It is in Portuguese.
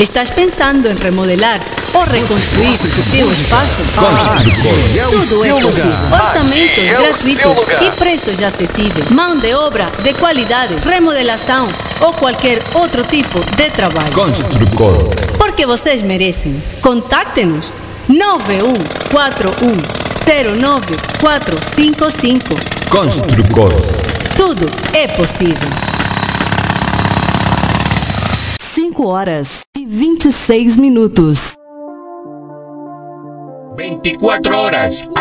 Estás pensando em remodelar ou reconstruir o teu espaço? Tudo é possível. Orçamentos gratuitos e preços acessíveis. Mão de obra de qualidade, remodelação ou qualquer outro tipo de trabalho. Construcor. Porque vocês merecem. Contacte-nos 9141095455. Construcor. Tudo é possível. 5h26. 24 horas